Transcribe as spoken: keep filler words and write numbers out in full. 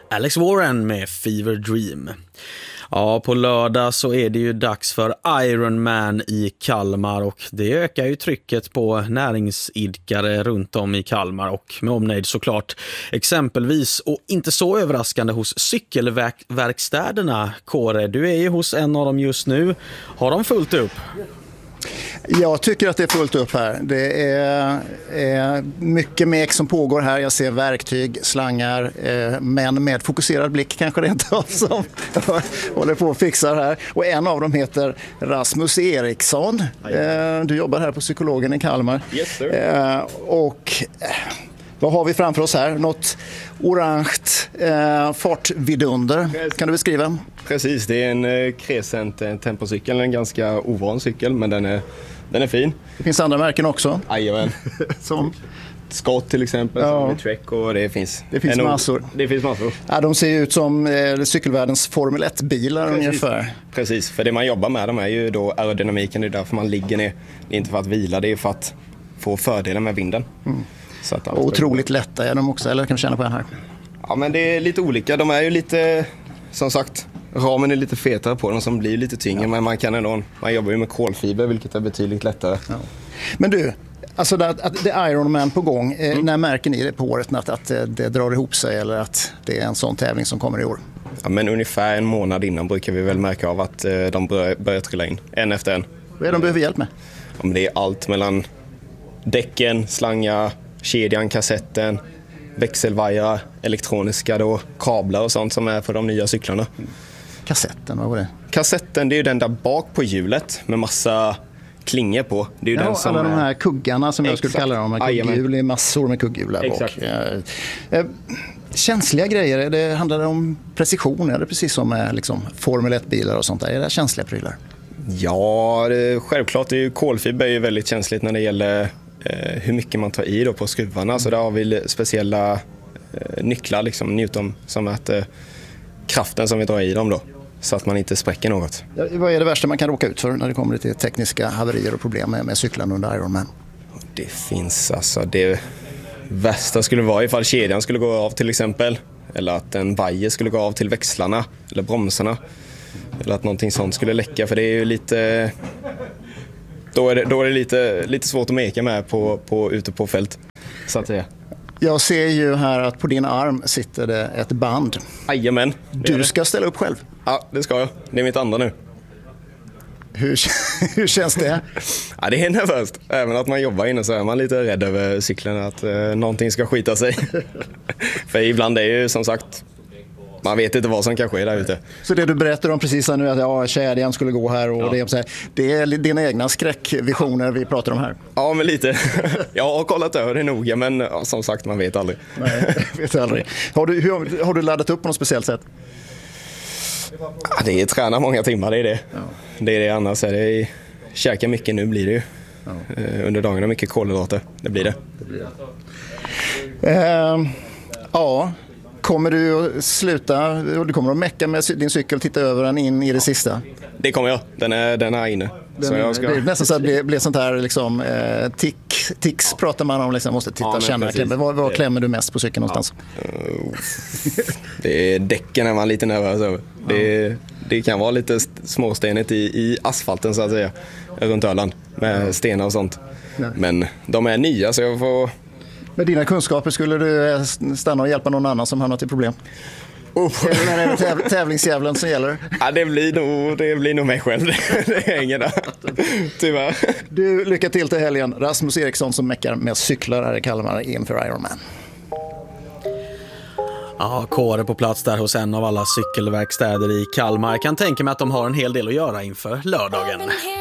Alex Warren med Fever Dream. Ja, på lördag så är det ju dags för Ironman i Kalmar och det ökar ju trycket på näringsidkare runt om i Kalmar och med omnejd såklart. Exempelvis, och inte så överraskande, hos cykelverkstäderna. Kåre, du är ju hos en av dem just nu. Har de fullt upp? Jag tycker att det är fullt upp här. Det är, är mycket mek som pågår här. Jag ser verktyg, slangar, eh, män med fokuserad blick kanske rent av som håller på och fixar här. Och en av dem heter Rasmus Eriksson. Eh, du jobbar här på Psykologen i Kalmar. Yes, sir. Eh, och eh, vad har vi framför oss här? Något orange eh, fartvidunder. Kan du beskriva? Precis, det är en eh, Crescent en tempocykel, en ganska ovan cykel, men den är, den är fin. Det finns andra märken också. Jajamän. Som Scott till exempel, ja. som Trek, och det finns, det finns en, massor. Det finns massor. Ja, de ser ut som eh, cykelvärldens Formel ett-bilar ungefär. Precis, för det man jobbar med de är ju då aerodynamiken, det är därför man ligger ner. Det är inte för att vila, det är för att få fördelar med vinden. Mm. Så att och otroligt lätta är de också, eller kan du känna på en här? Ja, men det är lite olika. De är ju lite, som sagt, ramen är lite fetare på dem som blir lite tyngre, ja. Men man kan ändå, man jobbar ju med kolfiber, vilket är betydligt lättare. Ja. Men du, alltså det, att det är Ironman på gång, mm. när märker ni det på året att, att det drar ihop sig eller att det är en sån tävling som kommer i år? Ja, men ungefär en månad innan brukar vi väl märka av att de börjar, börjar trilla in, en efter en. Vad är de behöver hjälp med? Ja, men det är allt mellan däcken, slangar, kedjan, kassetten, växelvajrar, elektroniska då, kablar och sånt som är på de nya cyklarna. Kassetten, vad var det? Kassetten, det är ju den där bak på hjulet med massa klingor på. Det är ju ja, den som alla de här är... kuggarna som Exakt. jag skulle kalla dem. Med kugghjul är massor med kugghjul där bak. Eh, känsliga grejer, det handlar om precision, är det precis som med liksom, Formel ett-bilar och sånt där? Är det känsliga prylar? Ja, det, självklart. Det är ju, kolfiber är ju väldigt känsligt när det gäller hur mycket man tar i då på skruvarna, så där har vi speciella eh, nycklar liksom, Newton, som mäter kraften som vi drar i dem då, så att man inte spräcker något. Ja, vad är det värsta man kan råka ut för när det kommer till tekniska haverier och problem med, med cyklarna under Ironman? Det finns alltså, det värsta skulle vara ifall kedjan skulle gå av till exempel, eller att en vajer skulle gå av till växlarna eller bromsarna, eller att någonting sånt skulle läcka, för det är ju lite... Då är det, då är det lite, lite svårt att meka med på, på, ute på fält, så att säga. Jag ser ju här att på din arm sitter det ett band. Jajamän. Du ska ställa upp själv. Ja, det ska jag. Det är mitt andra nu. Hur, hur känns det? Ja, det är nervöst. Även att man jobbar inne så är man lite rädd över cykeln, att eh, någonting ska skita sig. För ibland är det ju som sagt... Man vet inte vad som kan ske där ute. Så det du berättar om precis nu, att ja, kedjan skulle gå här och ja. det, är så här, det är dina egna skräckvisioner vi pratar om här? Ja, men lite. Jag har kollat över det noga, men ja, som sagt, man vet aldrig. Nej, vet aldrig. Har du, hur, har du laddat upp på något speciellt sätt? Ja, det är träna många timmar, det är det. Ja. Det är det, annars är det käka mycket nu blir det ju. Ja. Under dagarna mycket kolhydrater, det blir det. det, blir det. Uh, ja... Kommer du att sluta, du kommer att mecka med din cykel och titta över den in i det sista? Det kommer jag, den är, den är inne. Den, så jag ska... Det är nästan så att det blir, blir sånt här liksom, eh, tick, ticks pratar man om, liksom, måste titta och ja, känna. Klämmer. Var, var klämmer du mest på cykeln någonstans? Ja. Det är däcken är man lite nervös över. Det, det kan vara lite småstenigt i, i asfalten så att säga, runt Öland med stenar och sånt. Nej. Men de är nya så jag får... Med dina kunskaper skulle du stanna och hjälpa någon annan som hamnat i problem? Oh. Eller är det täv- tävlingsjävlen som gäller? Ja, det blir nog, det blir nog mig själv. Det hänger där. Tyvärr. Du, lycka till till helgen. Rasmus Eriksson som meckar med cyklar här i Kalmar inför Ironman. Ja, Kåre på plats där hos en av alla cykelverkstäder i Kalmar. Jag kan tänka mig att de har en hel del att göra inför lördagen.